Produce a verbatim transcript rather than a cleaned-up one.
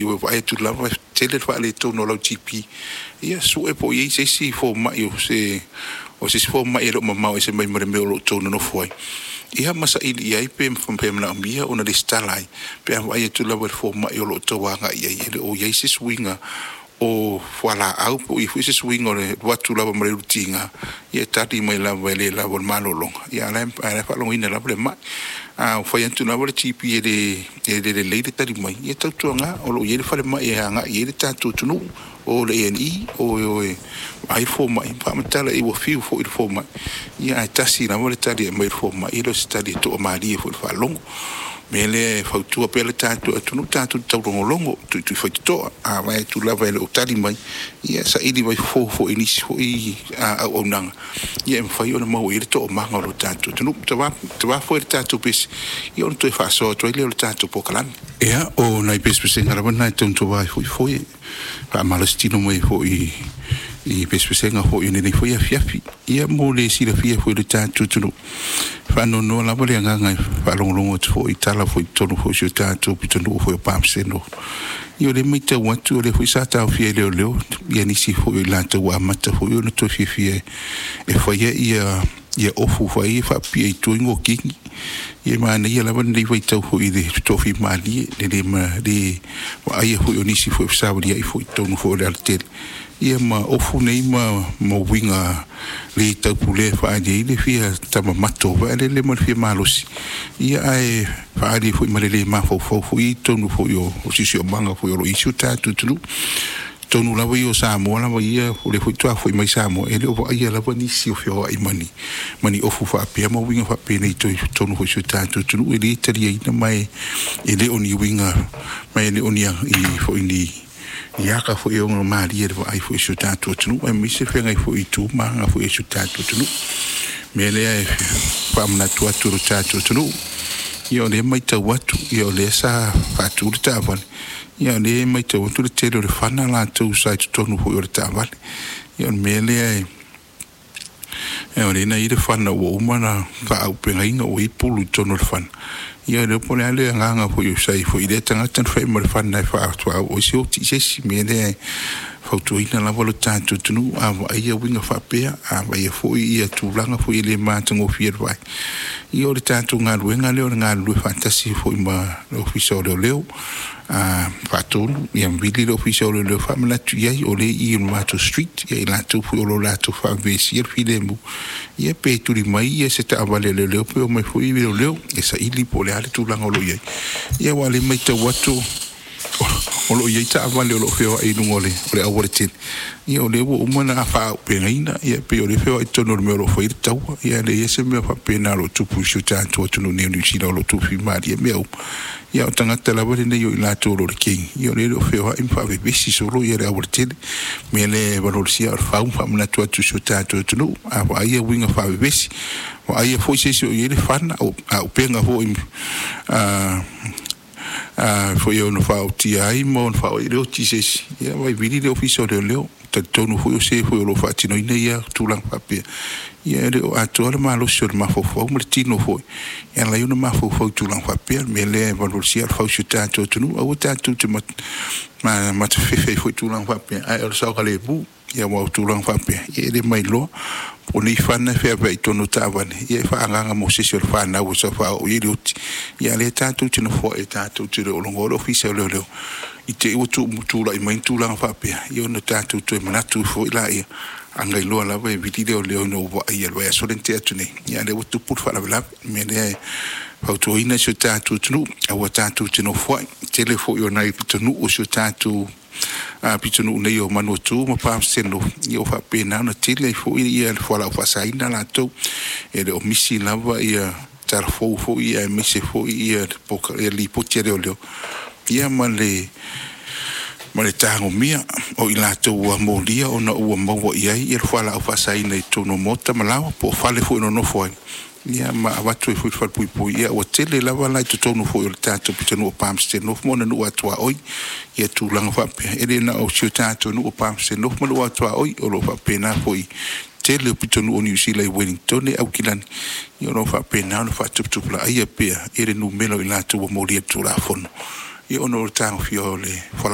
o vai tu lava tele fa le to no lo G P ia su e po ia se si fo mai o se o se fo mai ro mama o se mai mere me lo to no foi ia masa ili ia pe fo pe na mia ona de stalai pe vai tu lava fo mai o lo to wa nga ia ia o ia se swinga o wala au po i fu se swinga le watu lava mere rutinga ia tati mai lava le lava malolo ia la pa fa lo ina lava le mai ah foi antu na vole tipi e de e de le de tari mai e tau nga o lo ye fa le mai e nga ye de tatu tunu o le ni o o ai fo mai pa matala e wo fiu fo i fo mai ia tasi na vole tari mai fo mai e lo stadi to mali fo fa longo me le fa tu apela tatu tunu tatu tau longo longo tu tu fa to a vai tu lava le tari mai ia sa ili vai fo fo ini fo i a o nanga ia me fa yo na mo i to manga lo tatu tunu tava tava fo tatu pes io non to fa so to le tatu po kalan ia o na pes pes ngara na to to vai fo fo pa malastino mai fo i i pes pes nga fo i ne fo ia fiafi ia mo le si le fia fo le tatu tunu fa no no la vole nga nga fa long long o fo i tala fo i tonu fo si tatu pitonu fo pa seno io le mita watu le fo sa ta fia le le ia ni si fo i la ta wa mata fo i no to fia fia e fo ia ia ia ofu fo i fa pi i tu ngo kingi ia ma ne ia la van le vai tau fo i de to fi mali le le ma de wa ia fo i ni si fo sa wa ia fo i tonu fo le altel ia ma ofu nei ma mo winga le tau pule fa de le fia tama mato va le le mo fia malos ia ai fa de fo ma le ma fo fo fo i tonu fo yo o si si o manga fo yo lo isu ta tu tu tonu la vo sa mo la vo ia o le fo tu fo mai sa mo ele o ia la vo ni si o fio ai mani mani ofu fa pe mo winga fa pe nei to tonu fo su ta tu tu ele tari ina mai ele oni winga mai ele oni i fo ini ia ka fo yo ma ri e ai fo su ta tu tu e mi se fe ngai fo i tu ma nga fo su ta tu tu me le ai fa na tu tu ta tu tu io le mai ta watu io le sa fa tu ta van io le mai ta watu le telo le fana la tu sa tu tonu fo yo ta van io me le ai e o le na ire fana wo mana fa au pe ngai ngo i pulu tonu le fana ia le pole ale nga fo yo sai fo ide tanga tan fe mo fana fa tu o si o ti se me le fautu ina la volo tatu tunu a ia winga fa pe a ia fo ia tu langa fo ile ma tango fier vai io le tatu nga luenga le nga lu fantasi fo ma officio le leo a faton ia vili le officio le leo fa mala tu ia o le i ma to street ia la tu fo lo la tu fa vesir filemu ia pe tu li mai ia se ta vale le leo pe o mai fo i le leo e sa ili pole ale tu langa lo ia ia wale mai ta watu o lo ia ta vale lo feo ai no ngole pre a wortin ia o le wo umana fa pe ngaina ia pe o le feo ai tono me lo foi tau ia le ese me fa pe na lo tu pu shu ta to to no ne ni si lo tu fi ma ia me ia o tanga tela vale ne yo la to lo king ia le lo feo ai fa be si solo ia le wortin me le valor si ar fa un fa na to tu shu ta to to no a ia winga fa be si o ai foi se o ia le fan o a penga ho a ah foi eu no fa o ti ai mo no fa o le ti se ia vai vidi le officio le leo te tonu foi se foi lo fa ti no ia tu lang papia ia le a to le malo sur ma fo fo mo ti no foi ia la una ma fo fo tu lang papia me le valor si al fa o ta to tu no o ta tu ma ma ma te fe fe foi tu lang papia ai o sa ka le bu ia mo tu lang papia ia le mai lo o ni fana fe vai tonu tavan ia fa anga mo se sur fa na o sa fa o ile ia le ta tu tu no fo e ta tu tu o longo officio le le i te o tu tu la i mai tu lang papia ia no ta tu tu ma tu fo ila ia anga lo la vai video le no va ia lo ia so den te tu ne ia le o tu put fa la la me le fa tu ina so ta tu tu o ta tu tu no fo telefo yo na i tu no o so ta tu a pitonu nei o manu tu ma pa seno io fa pena na tele fo ia fo la fa sai na la to e o misi lava ia tar fo fo ia misi fo ia poka e li potere olio ia male male tango mia o ila to wa molia o na o mo ia ia fo la fa sai nei to no mota malawa po fale fo no no fo ia ma watu fu fa pui pui ia o tele lava la to tonu fo o tato pitonu o pamste no mo na no atwa oi ia tu lang fa pe ele na o tato no o pamste no mo no atwa oi o lo fa pe na foi tele pitonu o New Zealand Wellington e au kilan ia no fa pe na no fa tup tup la ia pe ele no melo ila to mo lia tu la fono ia no tango fiole